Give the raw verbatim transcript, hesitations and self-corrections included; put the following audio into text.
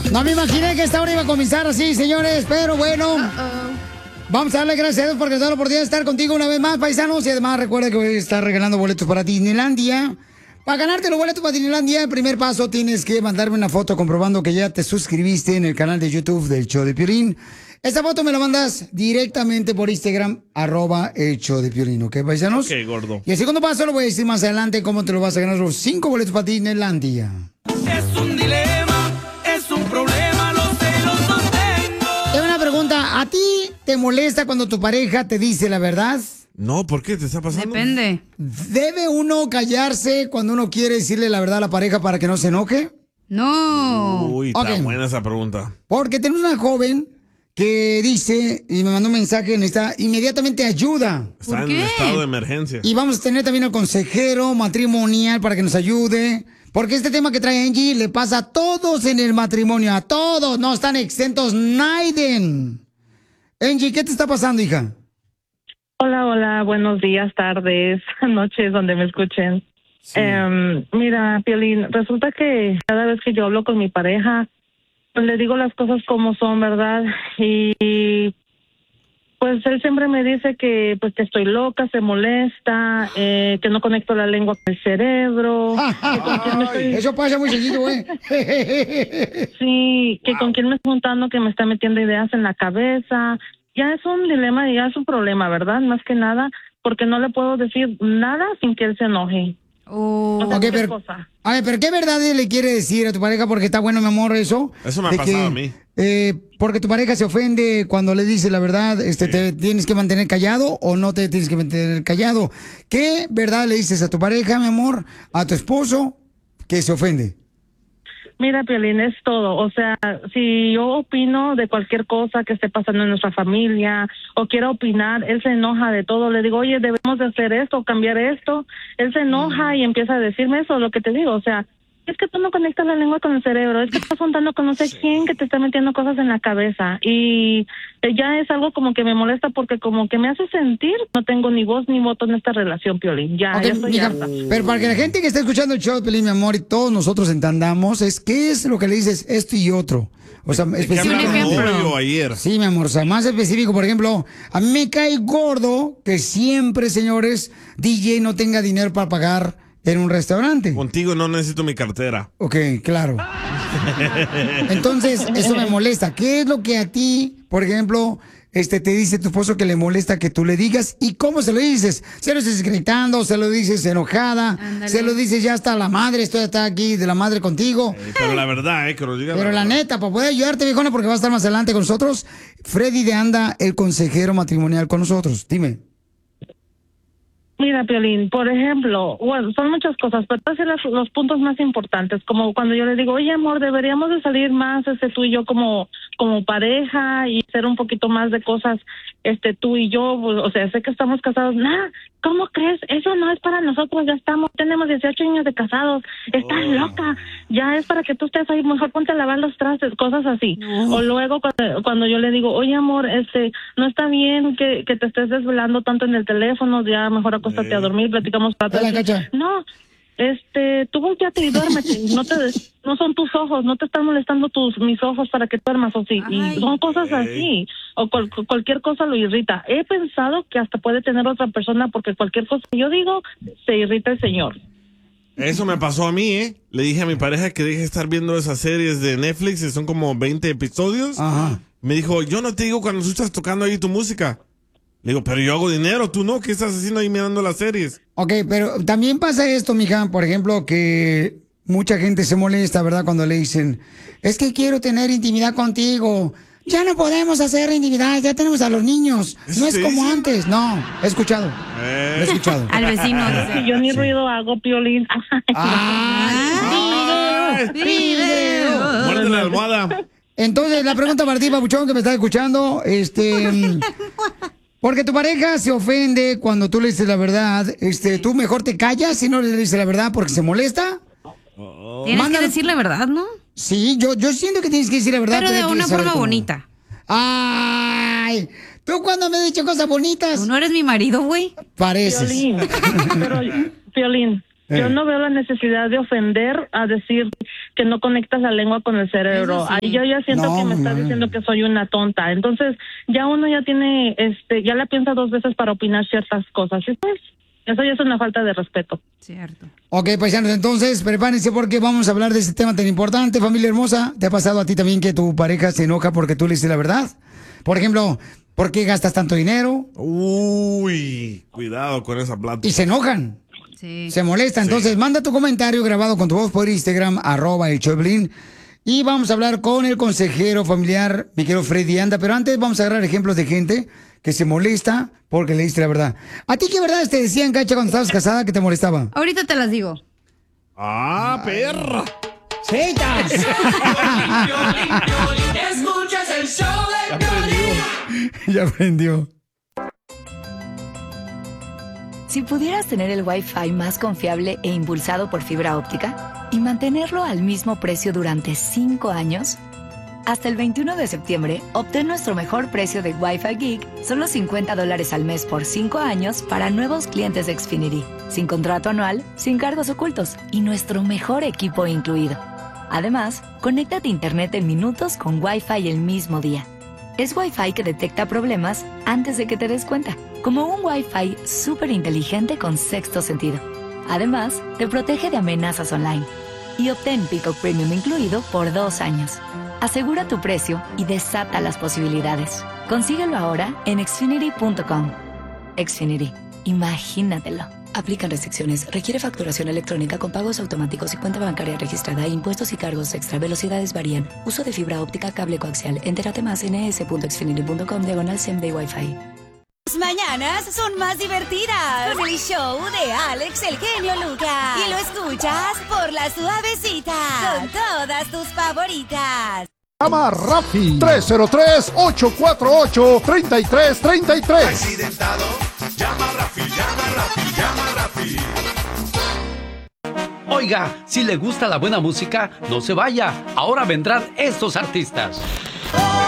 No me imaginé que esta hora iba a comenzar así, señores, pero bueno. Uh-oh. Vamos a darle gracias a Dios porque nos da la oportunidad de estar contigo una vez más, paisanos. Y además recuerda que voy a estar regalando boletos para Disneylandia. Para ganarte los boletos para Disneylandia, el primer paso tienes que mandarme una foto comprobando que ya te suscribiste en el canal de YouTube del Show de Piolín. Esa foto me la mandas directamente por Instagram, arroba el Show de Piolín, ¿ok, paisanos? Ok, gordo. Y el segundo paso lo voy a decir más adelante cómo te lo vas a ganar los cinco boletos para Disneylandia. Es un dilema, es un problema, los celos no tengo. Tengo una pregunta, ¿a ti te molesta cuando tu pareja te dice la verdad? No, ¿por qué? ¿Te está pasando? Depende. ¿Debe uno callarse cuando uno quiere decirle la verdad a la pareja para que no se enoje? No. Uy, está Ok. buena esa pregunta. Porque tenemos una joven que dice, y me mandó un mensaje, necesita inmediatamente ayuda. Está en estado de emergencia. Y vamos a tener también al consejero matrimonial para que nos ayude. Porque este tema que trae Angie le pasa a todos en el matrimonio, a todos, no están exentos Naiden. Angie, ¿qué te está pasando, hija? Hola, hola, buenos días, tardes, noches, donde me escuchen. Sí. Eh, mira, Piolín, resulta que cada vez que yo hablo con mi pareja, pues le digo las cosas como son, ¿verdad? Y pues él siempre me dice que pues que estoy loca, se molesta, eh, que no conecto la lengua con el cerebro. Que con quién me estoy... Eso pasa muy seguido, ¿eh? Sí, que con quién me estoy juntando, que me está metiendo ideas en la cabeza. Ya es un dilema, ya es un problema, ¿verdad? Más que nada, porque no le puedo decir nada sin que él se enoje. Oh. O sea, Okay, cualquier pero, cosa. a ver, pero ¿qué verdad le quiere decir a tu pareja? Porque está bueno, mi amor, eso. Eso me ha de pasado que, a mí. Eh, porque tu pareja se ofende cuando le dice la verdad, este, sí. ¿Te tienes que mantener callado o no te tienes que mantener callado? ¿Qué verdad le dices a tu pareja, mi amor, a tu esposo, que se ofende? Mira, Piolín, es todo. O sea, si yo opino de cualquier cosa que esté pasando en nuestra familia o quiera opinar, él se enoja de todo. Le digo, oye, debemos de hacer esto, cambiar esto. Él se enoja y empieza a decirme eso, lo que te digo. O sea, es que tú no conectas la lengua con el cerebro, es que estás juntando con no sé quién que te está metiendo cosas en la cabeza. Y ya es algo como que me molesta porque como que me hace sentir, no tengo ni voz ni voto en esta relación, Piolín. Ya, Okay, ya estoy mija, harta. pero para que la gente que está escuchando el show de Piolín, mi amor, y todos nosotros entendamos, es qué es lo que le dices esto y otro. O sea, específico. ayer. Sí, mi amor, o sea, más específico, por ejemplo, a mí me cae gordo que siempre, señores, D J no tenga dinero para pagar en un restaurante. Contigo no necesito mi cartera. Ok, claro. Entonces, eso me molesta. ¿Qué es lo que a ti, por ejemplo, este, te dice tu esposo que le molesta que tú le digas? ¿Y cómo se lo dices? ¿Se lo dices gritando? ¿Se lo dices enojada? Ándale. ¿Se lo dices ya hasta la madre? Estoy hasta aquí de la madre contigo. Eh, pero la verdad, eh, que lo diga. Pero la verdad. neta, para poder ayudarte, viejona, porque va a estar más adelante con nosotros, Freddy de Anda, el consejero matrimonial con nosotros. Dime. Mira, Piolín, por ejemplo, bueno, son muchas cosas, pero te los, los puntos más importantes, como cuando yo le digo, oye, amor, deberíamos de salir más, este, tú y yo como como pareja y hacer un poquito más de cosas, este, tú y yo, pues, o sea, sé que estamos casados, nah, ¿cómo crees? Eso no es para nosotros, ya estamos, tenemos dieciocho años de casados, estás oh. loca, ya es para que tú estés ahí, mejor ponte a lavar los trastes, cosas así. Oh. O luego cuando, cuando yo le digo, oye, amor, este, no está bien que, que te estés desvelando tanto en el teléfono, ya mejor acostate a dormir, platicamos para atrás. No, este, tú volteate y duérmete, no te, no son tus ojos, no te están molestando tus, mis ojos para que duermas o sí, Ay, y son cosas okay. así, o cual, cualquier cosa lo irrita. He pensado que hasta puede tener otra persona porque cualquier cosa que yo digo, se irrita el señor. Eso me pasó a mí, ¿eh? Le dije a mi pareja que deje de estar viendo esas series de Netflix, que son como veinte episodios. Ajá. Me dijo, yo no te digo cuando tú estás tocando ahí tu música. Le digo, pero yo hago dinero, tú no, ¿qué estás haciendo ahí mirando las series? Ok, pero también pasa esto, mija, por ejemplo, que mucha gente se molesta, ¿verdad? Cuando le dicen, es que quiero tener intimidad contigo. Ya no podemos hacer intimidad, ya tenemos a los niños. No es como dice? antes. No, he escuchado. Eh. He escuchado. Al vecino. Dice. Yo ni sí. ruido hago, Piolín. ¡Ay! ¡Video! ¡Video! Muerde la almohada. Entonces, la pregunta para ti, Papuchón, que me estás escuchando, este... Porque tu pareja se ofende cuando tú le dices la verdad. Este, ¿tú mejor te callas si no le dices la verdad porque se molesta? Oh. Tienes Mándale... que decir la verdad, ¿no? Sí, yo, yo siento que tienes que decir la verdad. Pero de una forma bonita. ¡Ay! ¿Tú cuándo me has dicho cosas bonitas? ¿Tú no eres mi marido, güey? Pareces. Piolín, pero, Piolín, Yo no veo la necesidad de ofender a decir que no conectas la lengua con el cerebro. Sí. Ahí yo ya siento No, que me estás man. diciendo que soy una tonta. Entonces, ya uno ya tiene, este, ya la piensa dos veces para opinar ciertas cosas. Y pues, eso ya es una falta de respeto. Cierto. Ok, paisanos, entonces prepárense porque vamos a hablar de este tema tan importante, familia hermosa. ¿Te ha pasado a ti también que tu pareja se enoja porque tú le dices la verdad? Por ejemplo, ¿por qué gastas tanto dinero? Uy, cuidado con esa plata. Y se enojan. Sí. Se molesta, entonces manda tu comentario grabado con tu voz por Instagram, arroba el Choplin. Y vamos a hablar con el consejero familiar, mi querido Freddy Anda. Pero antes vamos a agarrar ejemplos de gente que se molesta porque le diste la verdad. ¿A ti qué verdades te decían, Cacha, cuando estabas casada que te molestaba? Ahorita te las digo. ¡Ah, perra! ¡Citas! Escuchas el show de Piolín. Ya aprendió. Si pudieras tener el Wi-Fi más confiable e impulsado por fibra óptica y mantenerlo al mismo precio durante cinco años, hasta el veintiuno de septiembre, obtén nuestro mejor precio de Wi-Fi Geek, solo cincuenta dólares al mes por cinco años para nuevos clientes de Xfinity, sin contrato anual, sin cargos ocultos y nuestro mejor equipo incluido. Además, conéctate a Internet en minutos con Wi-Fi el mismo día. Es Wi-Fi que detecta problemas antes de que te des cuenta, como un Wi-Fi súper inteligente con sexto sentido. Además, te protege de amenazas online. Y obtén Peacock Premium incluido por dos años. Asegura tu precio y desata las posibilidades. Consíguelo ahora en Xfinity punto com. Xfinity. Imagínatelo. Aplican restricciones. Requiere facturación electrónica con pagos automáticos y cuenta bancaria registrada. Impuestos y cargos extra. Velocidades varían. Uso de fibra óptica, cable coaxial. Entérate más en es punto xfinity punto com diagonal same day Wi-Fi. Las mañanas son más divertidas con el show de Alex el genio Lucas. Y lo escuchas por la suavecita con todas tus favoritas. Llama a Rafi tres cero tres, ocho cuatro ocho, tres tres tres tres. Accidentado, llama a Rafi, llama a Rafi, llama a Rafi. Oiga, si le gusta la buena música, no se vaya. Ahora vendrán estos artistas.